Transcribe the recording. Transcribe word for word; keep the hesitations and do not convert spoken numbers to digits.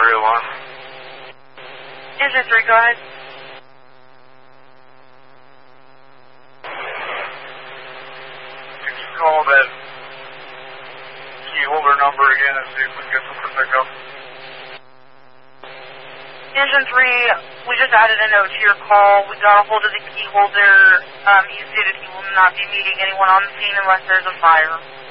area alarm. Engine three, go ahead. Could you call that key holder number again and see if we can get some to pick up? Engine three, we just added a note to your call. We got a hold of the key holder. Um, he stated he will not be meeting anyone on the scene unless there's a fire.